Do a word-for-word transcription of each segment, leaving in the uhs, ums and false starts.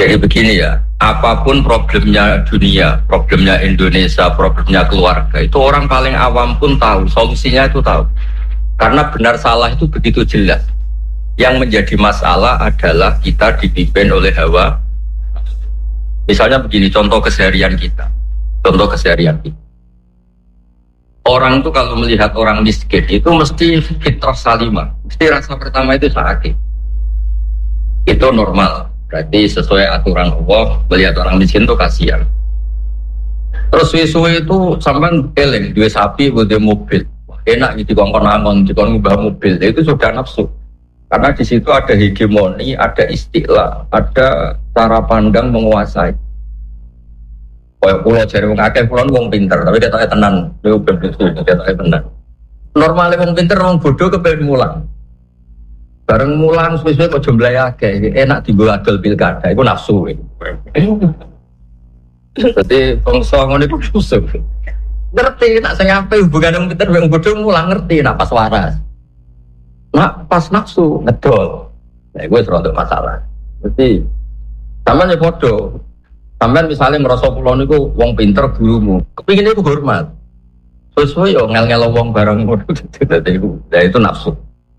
Jadi begini ya, apapun problemnya dunia, problemnya Indonesia, problemnya keluarga, itu orang paling awam pun tahu, solusinya itu tahu. Karena benar salah itu begitu jelas. Yang menjadi masalah adalah kita dipimpin oleh hawa. Misalnya begini, contoh keseharian kita. Contoh keseharian kita. Orang tuh kalau melihat orang miskin itu mesti fitrah salimah. Mesti rasa pertama itu sakit. Itu normal. Berarti sesuai aturan Allah, melihat orang miskin itu kasihan. Terus suwe-suwe itu sampean eling, dua sapi, dua mobil. Wah, enak gitu kongkon-angon, dikon ngubah mobil. Itu sudah nafsu. Karena di situ ada hegemoni, ada istilah, ada cara pandang menguasai. Kayak pulau jari wong akeh, pulau wong pinter, tapi ketoknya tenan. Itu betul, ketoknya tenan. Normalnya wong pinter, wong bodoh kepilih mulang. Bareng mulang suwe-suwe kok jumlahe akeh, enak dienggo adol pilkada, iku nafsu. Dadi bangsa ngono iku nafsu. Ngerti nek sing apik hubungane wong pinter wong bodoh mulang ngerti nek pas waras. Nak pas nafsu ngedol. Nah iku wis rodok masalah. Dadi sampeyan ya padha. Sampeyan misale ngrasa kula niku wong pinter gurumu, kepingine iku hormat. Suwe-suwe yo ngel-ngel wong bareng ngono dadi iku. Lah itu nafsu.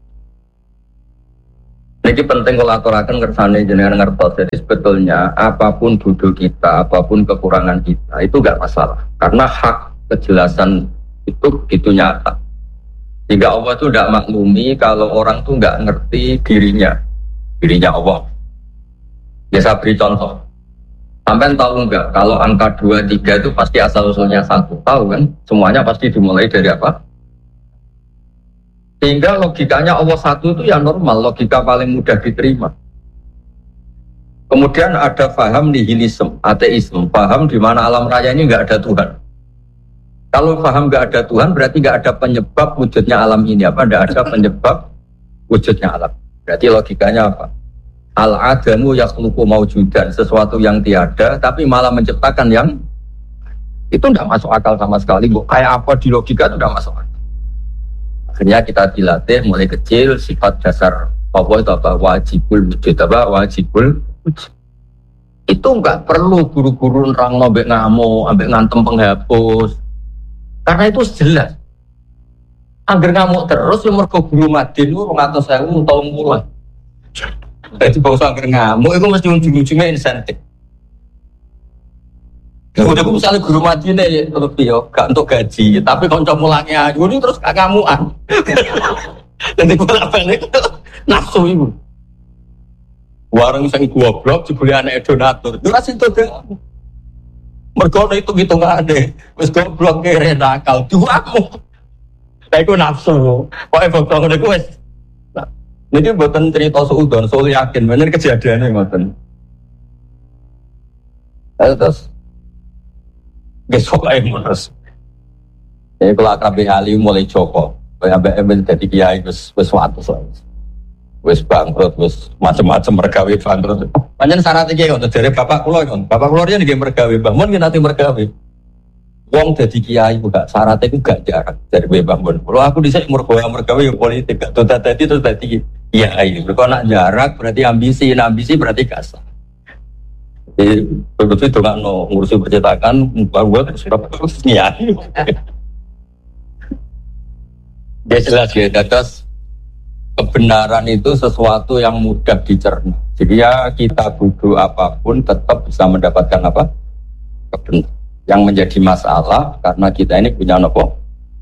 Ini penting kalau aturakan kersane jenengan ngertos. Jadi sebetulnya apapun bodoh kita, apapun kekurangan kita itu gak masalah. Karena hak kejelasan itu itu nyata. Sehingga Allah itu tidak maklumi kalau orang itu gak ngerti dirinya, dirinya Allah. Ya saya beri contoh. Sampai tahu enggak kalau angka dua, tiga itu pasti asal usulnya satu. Tahu kan? Semuanya pasti dimulai dari apa? Sehingga logikanya Allah satu itu ya normal, logika paling mudah diterima. Kemudian ada paham nihilisme, ateisme, paham di mana alam raya ini nggak ada Tuhan. Kalau paham nggak ada Tuhan berarti nggak ada penyebab wujudnya alam ini, apa? Nggak ada penyebab wujudnya alam. Berarti logikanya apa? Al-adamu yakhluqu mawjudan, sesuatu yang tiada tapi malah menciptakan yang itu nggak masuk akal sama sekali. Kayak apa di logika itu nggak masuk akal. Akhirnya kita dilatih mulai kecil sifat dasar Allah itu apa? Wajibul wujud, apa? Wajibul wujud. Itu enggak perlu guru-guru nerang ambek ngamuk, ambek ngantem penghapus. Karena itu jelas. Angger ngamuk terus yang mergo guru madin itu mengatur saya tahun mulai. Jadi bangsa angger ngamuk itu mesti ujung-ujungnya insentif. Udah aku misalnya guru mati nih, terus dia gak untuk gaji, tapi konco mulangnya, ini terus gak ngamuan. Jadi gue lapel itu nafsu itu. Warung yang goblok, jebuli anak donatur, itu rasih itu deh. Mergono itu gitu gak ada, terus goblok kere nakal, duamu. Nah itu nafsu, pokoknya goblok itu wes. Ini buatan cerita seudon, soal yakin, bener kejadiannya buatan. Terus besok aja terus. Jadi kalau A K B Ali mulai Joko, sampai Emil jadi kiai wes wes waktu wes bangkrut, wes macam-macam mergawe bangkrut. Panjang syarat iki untuk dari bapak kulo kan, bapak kulo dia nih mergawe, bangun kita nanti mergawe. Wong jadi kiai juga syaratnya itu gak jarak dari bangun. Kalau aku disini mergawe mergawe yang politik, gak tuh tadi terus tadi kiai. Kalau nak jarak berarti ambisi, ambisi berarti kasar. Jadi betul itu kan no ngurusi percetakan buat sudah terus niat. Dia jelas ya, atas kebenaran itu sesuatu yang mudah dicerna. Jadi ya kita bodoh apapun tetap bisa mendapatkan apa? Kebenaran. Yang menjadi masalah karena kita ini punya nopo.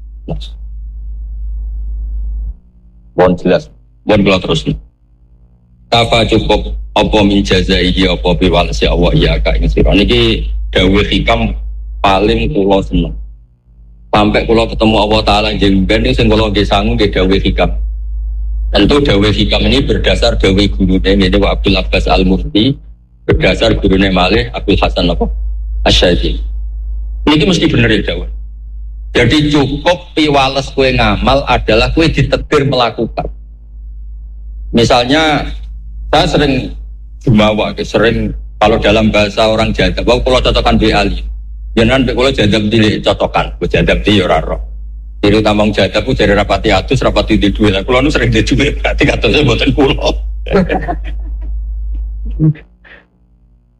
Bon jelas, bon kalau terus nih. Apa cukup apa min jazaihi apa biwalasi Allah ya kak ini sira niki dawuh hikam paling kula seneng. Sampai kula ketemu Allah taala jeneng ben sing kula nggih sangu nggih dawuh hikam. Tentu dawuh hikam ini berdasar dawuh gurune yaitu Abdul Abbas Al-Mufti, berdasar gurune malih Abdul Hasan apa Asy-Syadzili. Niki mesti bener ya dawuh. Jadi cukup piwales kowe ngamal adalah kowe ditetir melakukan. Misalnya saya sering jumawa, sering kalau dalam bahasa orang jadab, kalau kalau cocokan di ali, jangan kalau jadab di cocokan, jadab di yoraro. Jadi tamang jadab itu jadi rapati atus, rapati di dua. Kalau nu sering di dua, berarti katanya buatan pulau.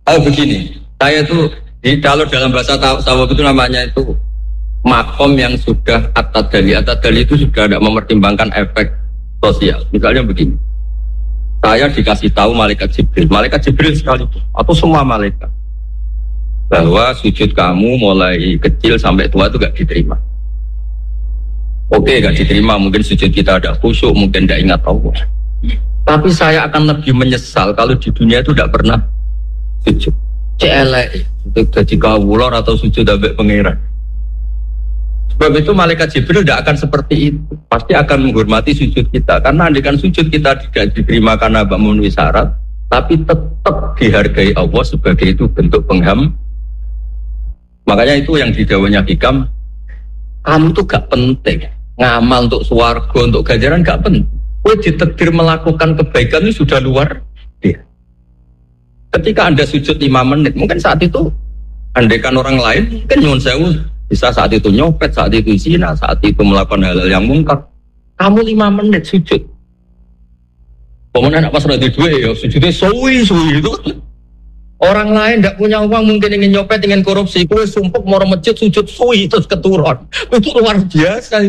Oh begini, saya itu di kalau dalam bahasa tasawuf itu namanya itu makom yang sudah at-tadali. At-tadali itu sudah tidak mempertimbangkan efek sosial. Misalnya begini, saya dikasih tahu malaikat Jibril, malaikat Jibril sekalipun atau semua malaikat, bahwa sujud kamu mulai kecil sampai tua itu gak diterima. Oke, gak diterima, mungkin sujud kita ada khusyuk, mungkin gak ingat Allah. Tapi saya akan lebih menyesal kalau di dunia itu tidak pernah sujud. Celek, itu jadi kawulor atau sujud sampai pangeran. Sebab itu malaikat Jibril tidak akan seperti itu. Pasti akan menghormati sujud kita. Karena andaikan sujud kita tidak diterima karena memenuhi syarat, tapi tetap dihargai Allah sebagai itu bentuk pengham. Makanya itu yang didawanya Hikam, kamu tuh gak penting. Ngamal untuk swarga, untuk ganjaran gak penting. Kowe ditakdir melakukan kebaikan itu sudah luar biasa. Ketika Anda sujud lima menit, mungkin saat itu andaikan orang lain, mungkin nyuwun sewu bisa saat itu nyopet, saat itu zina, saat itu melakukan hal-hal yang mungkar. Kamu lima menit sujud. Kemudian pas rada duwe ya sujudnya suwi-suwi itu. Orang lain tidak punya uang, mungkin ingin nyopet, ingin korupsi, kowe sumpuk mau masjid sujud suwi terus keturun. Itu luar biasa.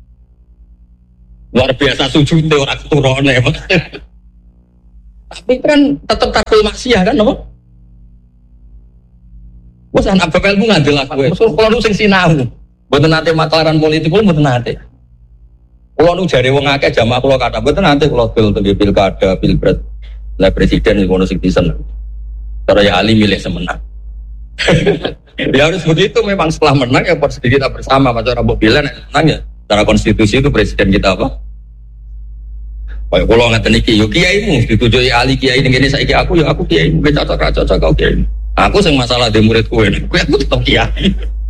Luar biasa sujudnya orang keturun ya. Tapi kan tetap takul maksiat kan, apa? Wes anak bakal mu ngadil aku. Mesti kalau nu sing sinau. Mboten nate matlaran politik kula mboten nate. Kula nu jare wong akeh jamaah kula kathah mboten nate kula bil teng pilkada, pilpres. Lah presiden ngono sing disen. Cara ya ali milih semenang. Ya harus begitu memang setelah menang ya sedikit kita bersama macam Rabu Bilan menang ya. Secara konstitusi itu presiden kita apa? Kayak kula ngaten iki yo kiaimu ditujuki ali kiai ning kene saiki aku ya aku kiai mungkin cocok ra cocok kau kiai. Aku sing masalah di murid kowe, kowe aku tetap kiai.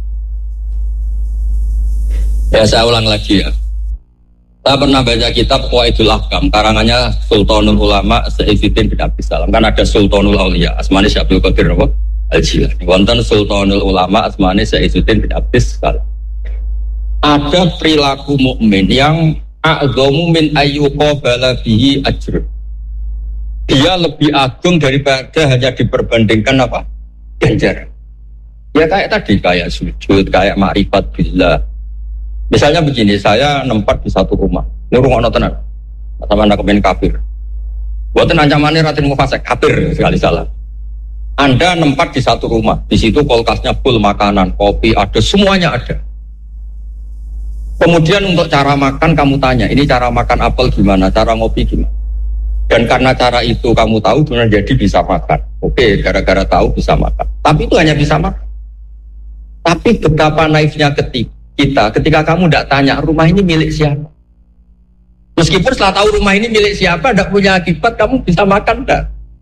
Ya saya ulang lagi ya. Saya pernah baca kitab Qawaidul Ahkam, karangannya Sultanul Ulama Saifuddin bin Abdus Salam. Kan ada Sultanul Auliya, asmane Syekh Abdul Qadir apa? Al-Jilani. Wonten Sultanul Ulama asmane Saifuddin bin Abdus Salam. Ada perilaku mukmin yang a'dhamu min ayyuqabala bihi ajr. Dia lebih agung daripada hanya diperbandingkan apa? Ganjaran. Ya kayak tadi, kayak sujud, kayak ma'rifat billah. Misalnya begini, saya nempat di satu rumah. Ini rumah tenan. Sama anda kemen kafir. Buatan ancamannya Raden Mufasek kafir sekali salah. Anda nempat di satu rumah. Di situ kulkasnya full makanan, kopi ada, semuanya ada. Kemudian untuk cara makan kamu tanya, ini cara makan apel gimana, cara ngopi gimana. Dan karena cara itu kamu tahu, kemudian jadi bisa makan. Oke, gara-gara tahu bisa makan. Tapi itu hanya bisa makan. Tapi betapa naifnya ketika kita, ketika kamu tidak tanya rumah ini milik siapa. Meskipun setelah tahu rumah ini milik siapa, tidak punya akibat, kamu bisa makan tidak.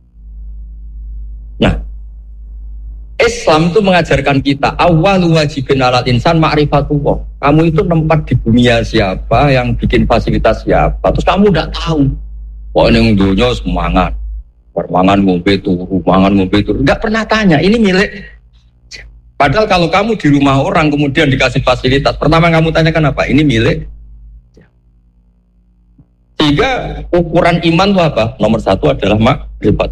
Nah, Islam itu mengajarkan kita awwalu wajibin alal insan ma'rifatullah. Kamu itu nempat di bumi siapa, yang bikin fasilitas siapa, terus kamu tidak tahu. Wah ini dunia semangat, permangan ngombe turu, mangan ngombe turu, nggak pernah tanya ini milik. Padahal kalau kamu di rumah orang kemudian dikasih fasilitas, pertama kamu tanyakan apa? Ini milik. Sehingga ukuran iman itu apa? Nomor satu adalah makrifat.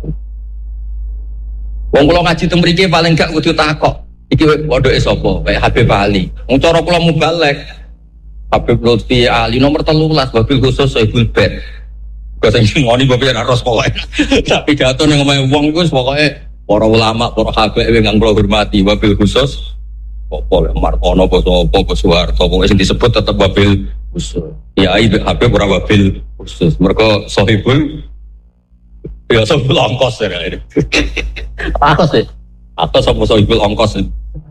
Wong kula ngaji teng mriki paling gak kudu takok. Iki wodoke sapa? Kayak Habib Ali. Wong cara kula mubalek. Habib Lutfi Ali nomor telulas mobil khusus Sohibul Bed. Kok sing ngoni mobil ora ros pokoke. Tapi pidato ning omahe wong iku pokoke para ulama, para habaib yang kula hormati, wabil khusus apa Martono apa sapa apa Soeharto pokoke sing disebut tetep wabil khusus. Kiai Habib ora wabil khusus. Mergo Sohibul ya Sohibul ongkos ya ini. Apa sih? Atau sama Sohibul ongkos.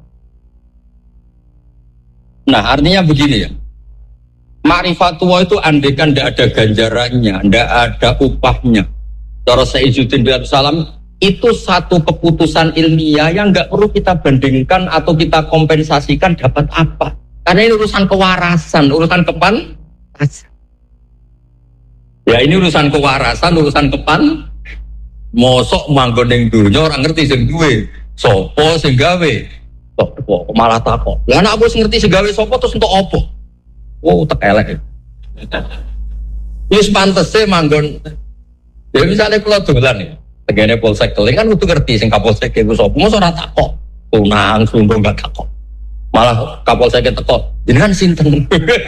Nah artinya begini ya, ma'rifatullah itu andaikan tidak ada ganjarannya, tidak ada upahnya. Cara Saifuddin bin Abdus Salam itu satu keputusan ilmiah yang nggak perlu kita bandingkan atau kita kompensasikan dapat apa. Karena ini urusan kewarasan, urusan kepan. Ya ini urusan kewarasan, urusan kepan. Mosok manggon ning dunya orang ngerti sing duwe sapa sing gawe kok malah takok lah nek aku wis ngerti sing gawe sapa terus entuk apa wow tek elek wis pantese manggon ya misalnya kula dolan ya Tegene polsek keling kan kudu ngerti sing kapolsek iku sapa. Mosok ora takok. Tunang sungguh enggak takok. Malah kapolsek teko. Jenengan sinten?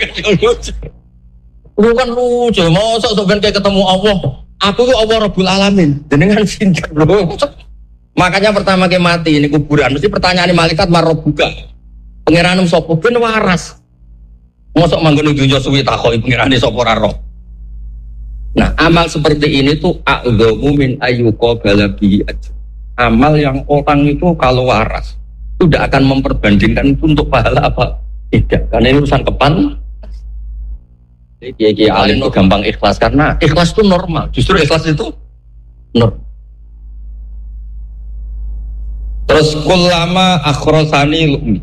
Lu kan lucu, mosok sok ben ketemu Allah. Aku tuh Allah Rabbul Alamin. Jenengan sinten lho. Makanya pertama ke mati ini kuburan mesti pertanyaan malaikat marobuka. Pangeranmu sapa ben waras. Mosok manggon dunya suwi takoki pangerane sapa ora roh. Nah, amal seperti ini tuh a'dhamu min ayyuqa balabi. Amal yang orang itu kalau waras itu tidak akan memperbandingkan itu untuk pahala apa tidak, karena ini urusan kepan. Kiai-kiai alim itu gampang ikhlas karena ikhlas itu normal. Justru ikhlas itu normal. Terus kullama akhrosani lumi.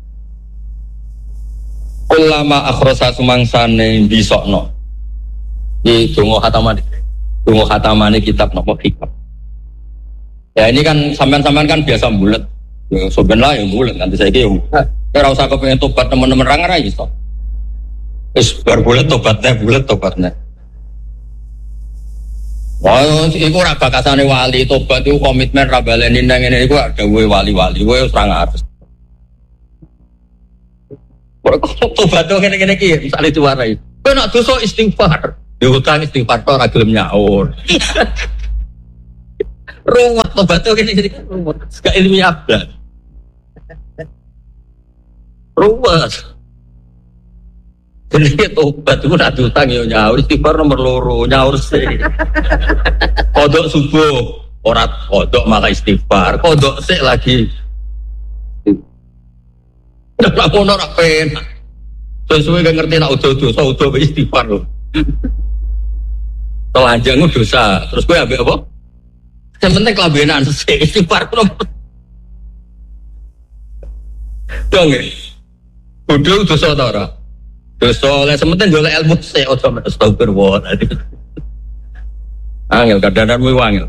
Kullama akhrosa sumangsane bisokno. Di dungo khatamane. Dungo khatamane kitab nopo hikam. Ya ini kan sampean-sampean kan biasa bulet. Ya sebenarnya ya bulet nanti saya ki. Ora usah kepengen tobat teman-teman ra ngara iso. Wis bar bulet tobatnya bulet tobatnya. Wah, iku ora bakasane wali tobat iku komitmen ra baleni nang ngene iku ada kowe wali-wali kowe ora ngares. Kok tobat ngene-ngene iki misale diwarai. Kowe nek dosa istighfar, diutang istighfar ora gelem nyaur. Rumah tobat ngene-ngene iki rumah. Gak ilmiah blas. Rumah. Jadi tobat itu nak diutang ya nyaur istighfar nomor loro nyaur sih. Kodok subuh ora kodok malah istighfar, kodok sih lagi. Nek ngono ora penak. Sesuai gak ngerti nak udo dosa udo istighfar lho. Telanjang dosa, terus kowe ambek apa? Yang penting kelambenan sesuk istighfar ku nomor. Dong e. Udo dosa ta ora? Dosa oleh sementing golek ilmu sik aja astagfirullah. Angel kadang-kadang kuwi wangel.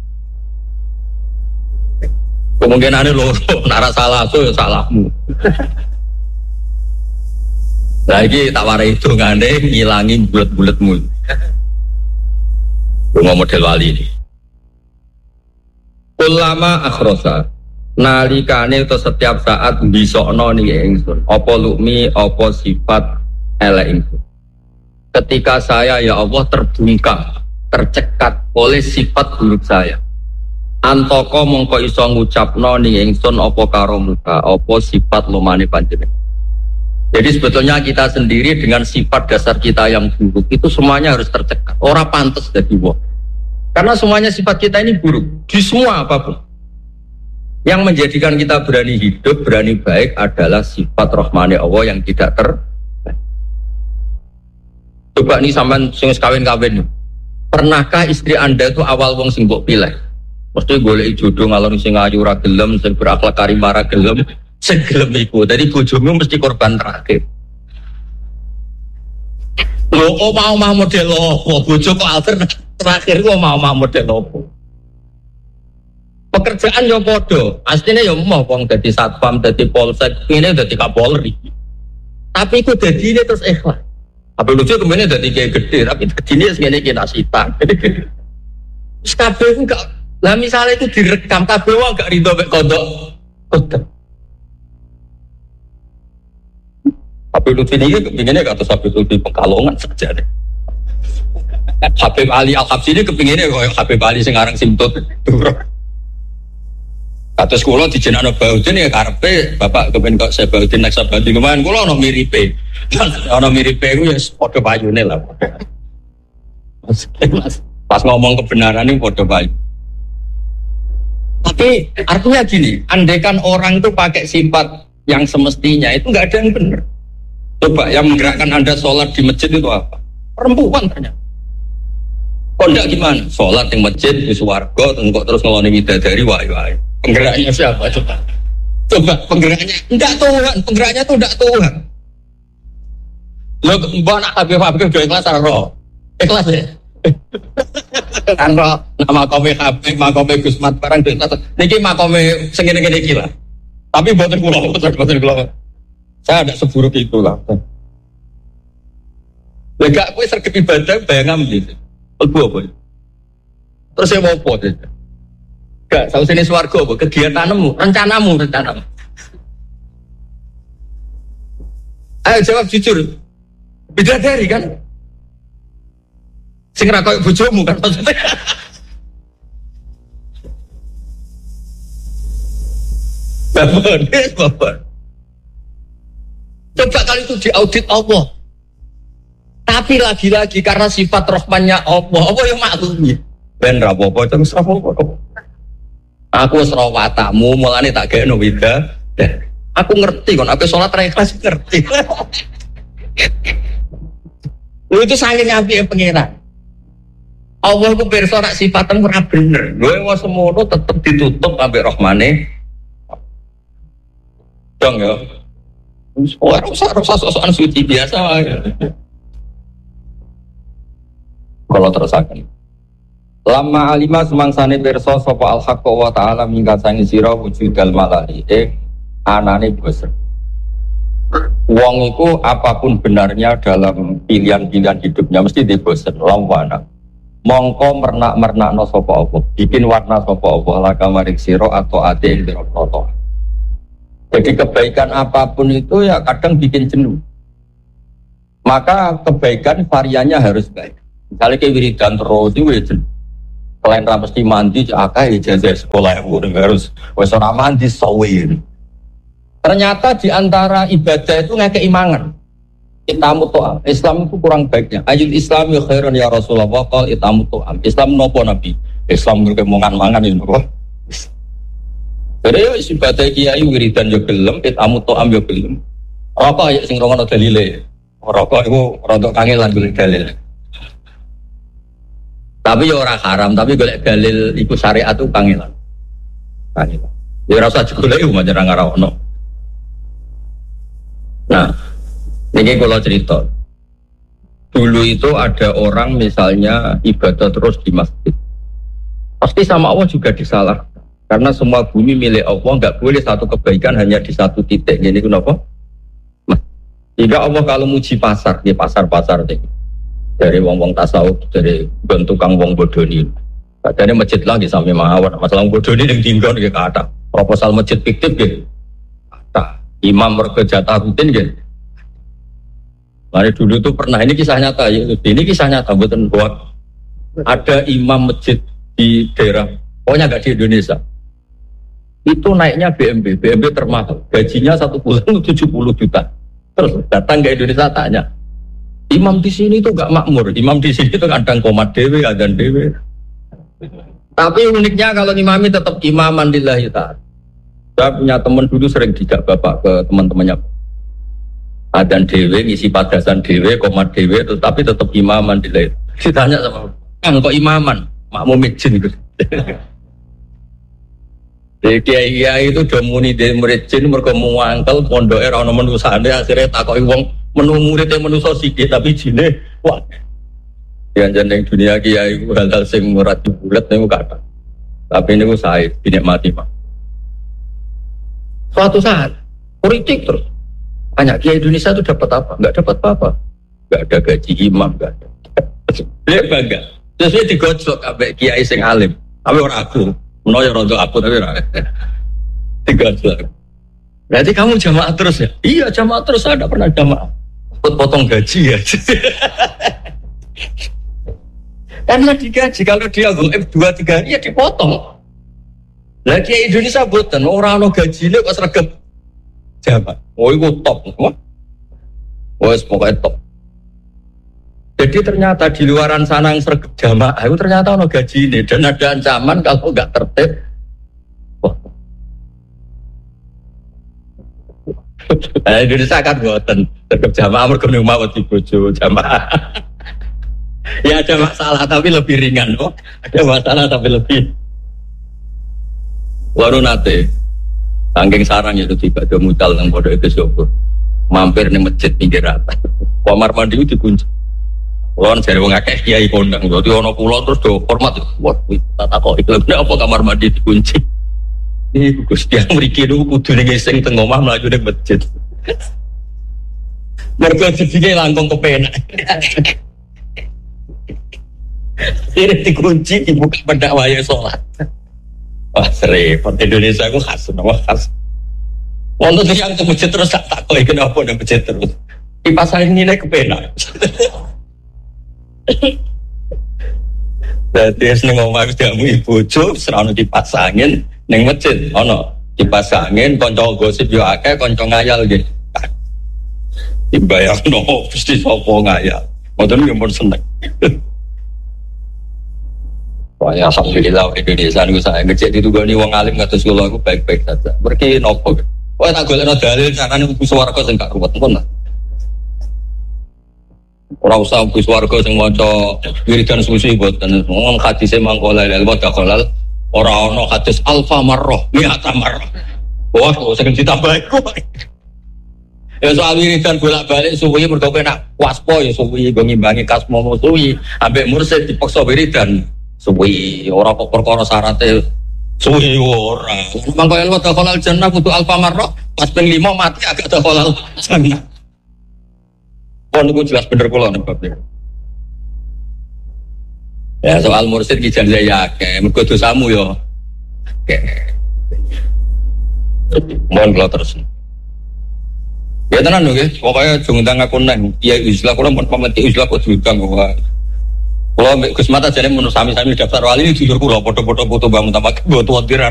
Kemungkinane loro, nek salah so ya salahmu. Lah iki tak warai dongane ngilangi bulet-buletmu. Rumah model wali ini. Ulama akhrosa nalikane itu setiap saat bisokno niki ingsun. Apa lukmi, apa sifat elek ingsun. Ketika saya ya Allah terbungkam, tercekat oleh sifat buruk saya. Antoko mongko iso ngucapno ning ingsun apa karo muka apa sifat lumane panjenengan. Jadi sebetulnya kita sendiri dengan sifat dasar kita yang buruk itu semuanya harus tercekat. Ora pantes dadi wong. Karena semuanya sifat kita ini buruk di semua apapun. Yang menjadikan kita berani hidup, berani baik adalah sifat rahmane Allah yang tidak ter. Coba nih sampean sing kawin-kawin. Pernahkah istri Anda itu awal wong sing mbok pilih? Mesti golek jodoh ngalor sing ayu ora gelem, sing berakhlak karimah ora gelem, sing gelem iku. Dadi bojomu mesti korban terakhir. Lho kok mau-mau model opo? Bojo kok alternatif terakhir kok mau-mau model opo? Pekerjaan yo padha. Asline yo mau wong dadi satpam, dadi polsek, ngene dadi kapolri. Tapi iku dadine terus ikhlas. Apa lucu kemene dadi kayak gede, tapi dadine ngene iki nasitan. Wis kabeh ku gak. Lah misalnya itu direkam kabeh wong gak rido mek kodok. Kodok. Habib Lutfi ini kepinginnya kata Habib Lutfi Pekalongan saja deh. Habib Ali Al-Habsi ini kepinginnya kayak Habib Ali sekarang simtut turun. Kata sekolah di jenana Baudin ya karpe bapak kepingin kok saya Baudin nak sabadi kemarin kalau ono miripe, ono miripe itu ya podo bayune lah. Pas ngomong kebenaran ini podo bayu. Tapi artinya gini, andaikan orang itu pakai sifat yang semestinya itu nggak ada yang benar. Coba yang menggerakkan Anda sholat di masjid itu apa? Perempuan ternyata. Kok enggak gimana? Sholat di masjid di swarga kok terus ngeloni bidadari wahai-wahai. Penggeraknya siapa? Coba. Coba penggeraknya enggak Tuhan, penggeraknya itu enggak Tuhan. Lo mbok nak habib-habib do ikhlas ora? Ikhlas ya? Kan nama kome Habib, makome Gus Mat barang do ikhlas. Niki makome sing ngene-ngene iki lah. Tapi mboten kula, mboten kula. Saya ada seburuk itulah. Lega aku sergap ibadah bayangan gitu. Lebu apa? Terus saya mau apa? Gak, sausine swarga apa kegiatanmu, rencanamu, rencanamu. Ayo jawab jujur. Bidadari kan? Sing ra koyo bojomu kan maksudnya. Bapak, bapak. Coba kali itu diaudit Allah. Tapi lagi-lagi karena sifat rahmannya Allah, apa yang maklumi? Ben ra apa-apa, terus apa-apa. Aku wis rawatamu, mulane tak gaekno wida. Aku ngerti kon, aku sholat ra ikhlas ngerti. Lu itu saking apike pengira. Allah ku pirsa nek sifatmu ora bener. Lho wong semono tetep ditutup ambek rahmane. Dong ya. Wis ora usah usah sok-sokan suci biasa wae. Kalau terusaken. Lama alima semangsane pirsa sapa al-haqqa wa ta'ala minggat sangi sira wujudal malai eh anane bosen. Wong iku apapun benarnya dalam pilihan-pilihan hidupnya mesti dibosen lawana. Mongko mernak-mernakno sapa apa, bikin warna sapa apa laka maring sira atau ate ing proto. Jadi kebaikan apapun itu ya kadang bikin jenuh. Maka kebaikan variannya harus baik. Misalnya kayak wiridan terus itu ya jenuh. Selain mesti mandi, akai ijazah sekolah itu harus wes ora mandi sawin. Ternyata di antara ibadah itu ngekei mangan. Itamu to'am. Islam itu kurang baiknya. Ayul Islam ya khairan ya Rasulullah qal itamu to'am. Islam nopo Nabi? Islam ngeke mangan-mangan itu kok. Jadi ibadah kiai wiridan yo gelem, itamu to'am yo gelem. Rokok ya sing rongono dalile. Rokok iku rontok kangelan golek dalil. Tapi ya orang haram, tapi golek dalil iku syariat itu kangelan. Kangelan. Ya rasa golek iku manjar ngarawno. Nah, ini kalau cerita. Dulu itu ada orang misalnya ibadah terus di masjid. Pasti sama Allah juga disalah. Karena semua bumi milik Allah, enggak boleh satu kebaikan hanya di satu titik. Ini kenapa? Jika Allah kalau muji pasar, di pasar-pasar deh. Dari wong-wong tasawuf, dari tukang wong bodoni. Kadang masjid lagi sampai mawon. Masalah bodoni yang tinggal ke kata. Proposal masjid fiktif gitu. Kata imam berkejata rutin gitu. Mari dulu tuh pernah, ini kisah nyata ya. Ini kisah nyata bukan buat. Ada imam masjid di daerah, pokoknya nggak di Indonesia. Itu naiknya B M W, B M W termahal. Gajinya satu bulan tujuh puluh juta. Terus datang ke Indonesia tanya. Imam di sini tuh gak makmur. Imam di sini tuh kadang komat dewe, adzan dewe. Tapi uniknya kalau imami tetap imaman lillahi ta'ala. Saya punya teman dulu sering dijak bapak ke teman-temannya. Adzan dewe, ngisi padasan dewe, komat dewe, tapi tetap imaman lillahi. Ditanya sama, "Kang kok imaman? Makmum izin gitu." Jadi kiai itu udah muni dari murid jin mereka muangkel pondok era ono menusane akhirnya takoki wong menu muridnya menuso sikit tapi jine wah yang jandeng dunia kiai hal-hal sing murad bulat niku kata tapi niku saya dinikmati Pak. Suatu saat politik terus banyak kiai Indonesia itu dapat apa? Enggak dapat apa-apa. Enggak ada gaji imam, enggak ada. Dia bangga. Terus dia digojlok ambek kiai sing alim. Tapi ora aku. Menawa rontok aku tapi ora. Digojlok. Berarti kamu jamaah terus ya? Iya jamaah terus, saya tidak pernah jamaah. Potong gaji ya. Karena digaji, kalau dia goib dua tiga hari ya dipotong. Lagi Indonesia boten, orang no gajinya kok seragam jamaah. Oh itu top. Oh pokoknya top. Jadi ternyata di luaran sana yang seragam jamaah itu ternyata no gaji ini. Dan ada ancaman kalau nggak tertib. Wah. Nah, Indonesia kan boten seragam jamaah mergone mawon dibojo jamaah. Ya ada masalah tapi lebih ringan loh. Ada masalah tapi lebih. Waru nate. Sangking sarang itu tiba ada mutal yang bodoh itu syukur. Mampir nih masjid pinggir rata. Kamar mandi itu dikunci. Lawan jare wong akeh kiai kondang, dadi ana kula terus do hormat. Wah, tak kok iki apa kamar mandi dikunci. Iki Gusti yang mriki niku kudu ning sing teng omah mlayu ning masjid. Mergo jedinge langkung kepenak. Ini dikunci dibuka pendak wae salat. Wah, repot Indonesia aku khas, nama khas. Untuk yang ke masjid terus tak takoi kenapa ada masjid terus. Kipas angin ini kepenak. Jadi seneng ngomong aku jamu ibu jo, serana kipas angin neng masjid. Oh no, kipas angin, konco gosip yo akeh, konco ngayal gitu. Dibayang no, pasti sopo ngayal. Modern yang pun seneng. Wah, ya alhamdulillah Indonesia niku saya ngecek ditugani wong alim kados kula aku baik-baik saja. Mergi nopo. Wah tak golekno dalil carane mlebu swarga sing gak ruwet pun. Ora usah mlebu swarga sing maca wiridan suci boten. Wong hadise mangko la ilaha illallah ora ana hadis alfa marrah, mi'ata marrah. Wah, sing ditambahi kok. Ya soal wiridan bolak-balik suwi mergo penak waspo ya suwi go ngimbangi kasmomo suwi ambek mursid dipaksa wiridan suwi ora kok perkara syarate suwi ora mangko yen wata kolal jannah kudu alfa marrah pas ping lima mati agak ada kolal jannah pon niku jelas bener kula nek bab ya soal mursid ki janji ya akeh mergo dosamu yo oke mohon kula terus. Ya tenan lho guys, pokoknya jungtang aku nang iya Islam kula mun pameti Islam kok diundang kok. Kula mek Gus Mata jane mun sami-sami daftar wali jujur kula padha-padha foto Mbah Mutamak mboten wontiran.